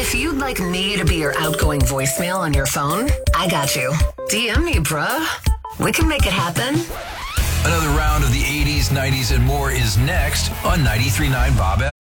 If you'd like me to be your outgoing voicemail on your phone, I got you. DM me, bruh. We can make it happen. Another round of the 80s, 90s, and more is next on 93.9 Bob